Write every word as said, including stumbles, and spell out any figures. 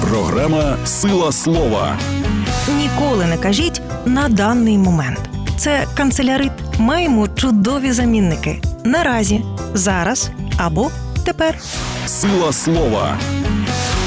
Програма «Сила слова». Ніколи не кажіть «на даний момент». Це канцелярит. Маємо чудові замінники. Наразі, зараз або тепер. Сила слова.